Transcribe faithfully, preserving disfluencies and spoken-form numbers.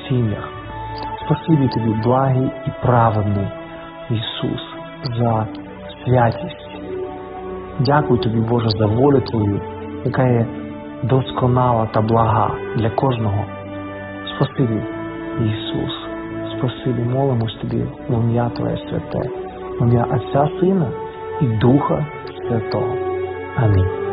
сім'ях. Спасибі тобі, благий і праведний Ісус, за святість. Дякую тобі, Боже, за волю Твою, яка є досконала та блага для кожного. Спасибі, Ісус. Спасибі, молимось тобі в ім'я Твоє святе, в ім'я Отця, Сина і Духа Святого. Амінь.